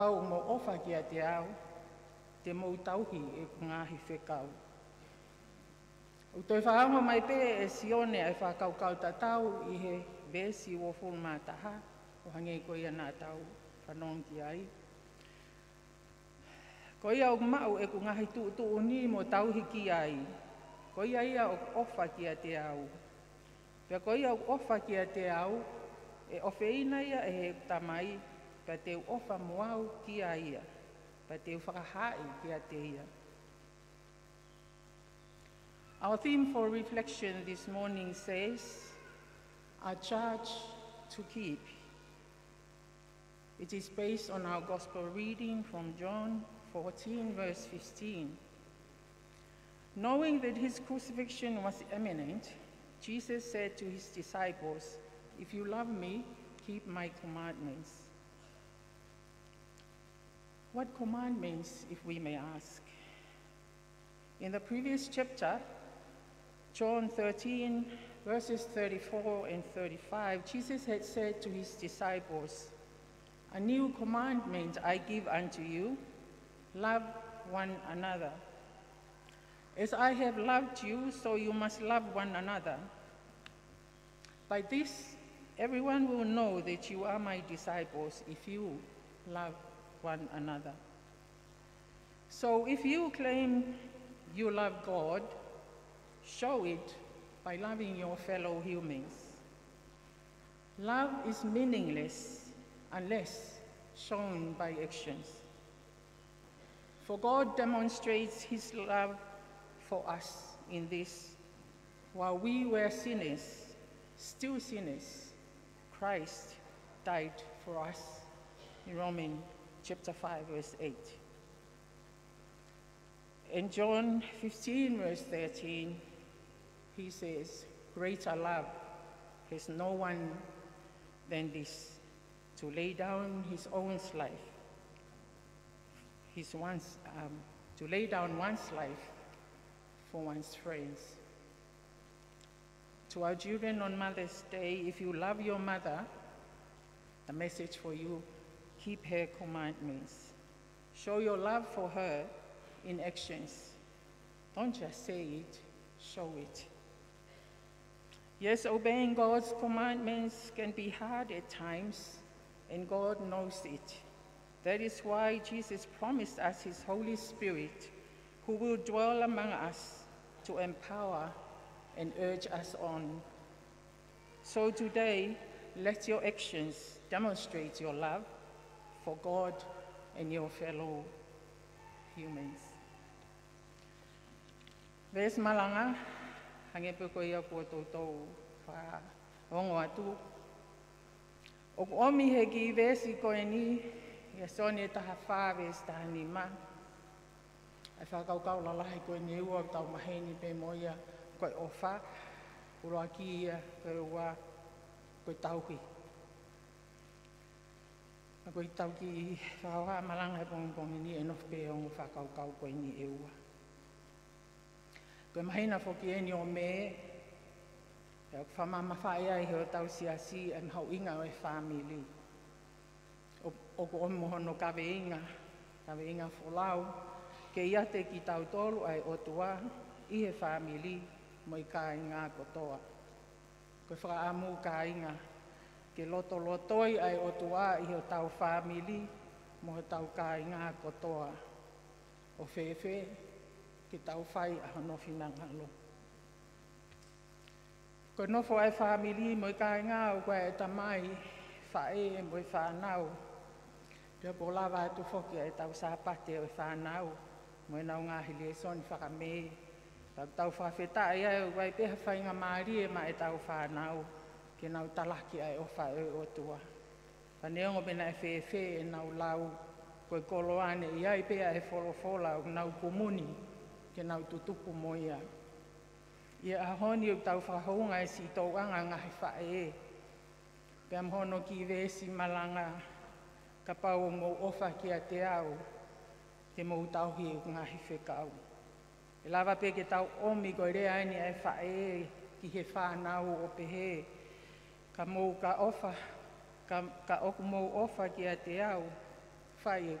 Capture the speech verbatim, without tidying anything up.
Au mo ofa ki a te au, te mou tauhi e ku ngāhi whekau. O toi whaanga mai pē e sione ai whakau kau tatau i he vesi o fulu mātaha, o hange ko ia nā tau whanong ki ai. Ko ia o mau e ku ngahi tu tu ni mo tauhi ki ai. Ko ia ia o ofa ki a te au. Pea ko ia o ofa ki a te au, e ofe ina ia e he tamai, pa te ofa moau ki a ia, pa te whakahai ki a te ia. Our theme for reflection this morning says, a charge to keep. It is based on our gospel reading from John fourteen, verse fifteen. Knowing that his crucifixion was imminent, Jesus said to his disciples, "If you love me, keep my commandments." What commandments, if we may ask? In the previous chapter, John thirteen, verses thirty-four and thirty-five, Jesus had said to his disciples, "A new commandment I give unto you, love one another. As I have loved you, so you must love one another. By this, everyone will know that you are my disciples if you love one another." So if you claim you love God, show it by loving your fellow humans. Love is meaningless unless shown by actions. For God demonstrates his love for us in this: while we were sinners, still sinners, Christ died for us. In Romans chapter five, verse eight. In John fifteen, verse thirteen, he says, "Greater love has no one than this, to lay down his own life, his one's, um, to lay down one's life for one's friends." To our children on Mother's Day, if you love your mother, the message for you: keep her commandments. Show your love for her in actions. Don't just say it, show it. Yes, obeying God's commandments can be hard at times, and God knows it. That is why Jesus promised us his Holy Spirit, who will dwell among us to empower and urge us on. So today, let your actions demonstrate your love for God and your fellow humans. Ves malanga, hange pe ko ia ko tōtou wha ongo atu. O ko omi he ki vesi ko e ni, ia sone taha whāves taha ni ma. Ai whakaukau lalahi ko e ni ua tau maheni pe mo ia ko e ofa, uroa ki ia ko e ua ko e tauhi. Ako i tau ki whakawa malanga e pongi ni e nof pe o whakaukau ko e ni e ua. Ko e mahina whoki e ni o me, e o whamama whaia i heo tau siasi e mhau inga o e whamili. O, o ko omo hono kawe inga, kawe inga wholau, ke ia te ki tau tolu ai o tua i he whamili mo i ka inga kotoa. Ko e whakaamu ka inga, ke loto lotoi ai o tua i ho tau whamili mo he tau ka inga kotoa. O whewhe, ke tau whai a hono whinangalo. Ko nofo ai whamili mo i ka inga o koe e tamai whae e mo i whanau. Pia po lawa atu whoki e tau sāpate o i whanau, mo i nau ngahi le soni whakame. Tau tau whawheta ia e wai peha whainga maari e ma e tau whanau, ke nau talaki ai o whae o tua. Paneongo pena e whewhe e nau lau, koe koloane ia i pea e wholofola o nau kumuni, ke nau tutupu mo ia. Ia ahoni o tau whakahounga e si tauanga ngahi whae e. Pea mhono ki vesi malanga, ka pau mo ofa ki a te au, te mou tauhi e ngahi whekau. E lava pe ke tau omi koe rea ni e whae ki he whanau o pehe, ka mou ka ofa, ka, ka oku mou ofa ki a te au, fire